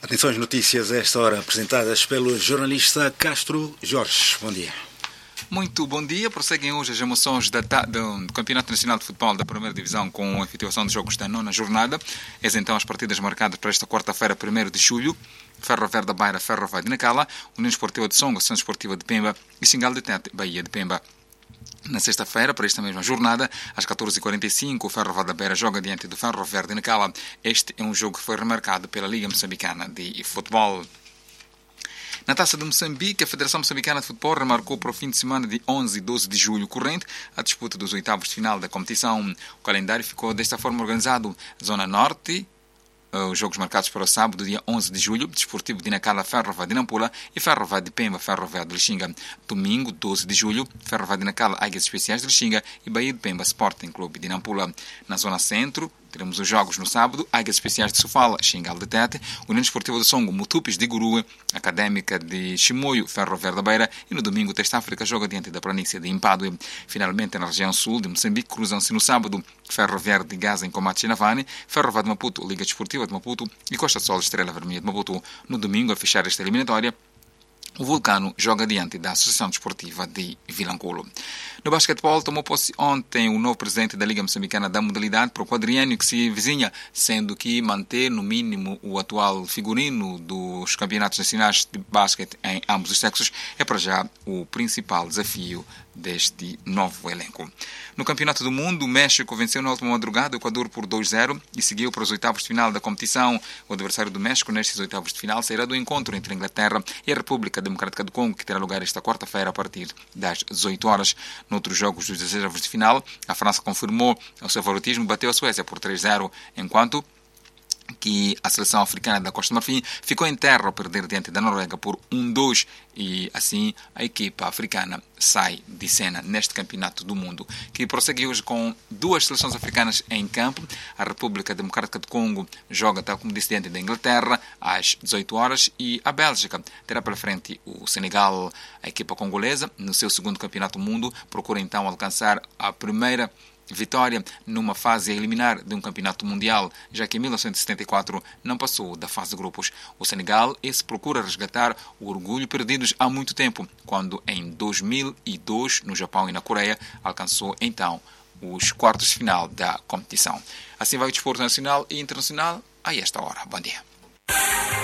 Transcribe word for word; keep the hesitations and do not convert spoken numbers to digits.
Atenção às notícias a esta hora, apresentadas pelo jornalista Castro Jorge. Bom dia. Muito bom dia. Prosseguem hoje as emoções da, do Campeonato Nacional de Futebol da Primeira Divisão com a efetivação de jogos da nona jornada. Eis então as partidas marcadas para esta quarta-feira, primeiro de julho. Ferro Velho da Beira, Ferro Velho de Nacala, União Esportiva de Songo, Ação Esportiva de Pemba e Xingal de Tete, Bahia de Pemba. Na sexta-feira, para esta mesma jornada, às catorze e quarenta e cinco, o Ferro Velho da Beira joga diante do Ferro Velho de Nacala. Este é um jogo que foi remarcado pela Liga Moçambicana de Futebol. Na Taça de Moçambique, a Federação Moçambicana de Futebol remarcou para o fim de semana de onze e doze de julho corrente a disputa dos oitavos de final da competição. O calendário ficou desta forma organizado. Zona Norte, os jogos marcados para o sábado, dia onze de julho, Desportivo de Nacala, Ferro Velho de Nampula e Ferro Velho de Pemba, Ferro Velho de Lixinga. Domingo, doze de julho, Ferro Velho de Nacala, Águias Especiais de Lixinga e Bahia de Pemba, Sporting Clube de Nampula. Na Zona Centro, teremos os jogos no sábado, Águias Especiais de Sofala, Xingal de Tete, União Esportiva de Songo, Mutupis de Gurue, Académica de Chimoio, Ferro Velho da Beira e no domingo, Teste África joga diante da planície de Impadue. Finalmente, na região sul de Moçambique, cruzam-se no sábado Ferro Velho de Gaza em Combate Navani, Ferro Velho de Maputo, Liga Desportiva de Maputo e Costa Sol Estrela Vermelha de Maputo. No domingo, a fechar esta eliminatória, o Vulcano joga diante da Associação Desportiva de Vilanculo. No basquetebol, tomou posse ontem o novo presidente da Liga Moçambicana da modalidade para o quadriênio que se vizinha, sendo que manter no mínimo o atual figurino dos campeonatos nacionais de basquete em ambos os sexos é para já o principal desafio deste novo elenco. No Campeonato do Mundo, o México venceu na última madrugada o Equador por dois a zero e seguiu para os oitavos de final da competição. O adversário do México nestes oitavos de final sairá do encontro entre a Inglaterra e a República Democrática do Congo, que terá lugar esta quarta-feira a partir das dezoito horas. Noutros jogos dos dezesseis de final, a França confirmou o seu favoritismo e bateu a Suécia por três a zero, enquanto que a seleção africana da Costa do Marfim ficou em terra ao perder diante da Noruega por um a dois e assim a equipa africana sai de cena neste campeonato do mundo, que prossegue hoje com duas seleções africanas em campo. A República Democrática do Congo joga, tal como disse, diante da Inglaterra às dezoito horas e a Bélgica terá pela frente o Senegal. A equipa congolesa, no seu segundo campeonato do mundo, procura então alcançar a primeira vitória numa fase a eliminar de um campeonato mundial, já que em mil novecentos e setenta e quatro não passou da fase de grupos. O Senegal, esse procura resgatar o orgulho perdido há muito tempo, quando em dois mil e dois, no Japão e na Coreia, alcançou então os quartos de final da competição. Assim vai o desporto nacional e internacional a esta hora. Bom dia.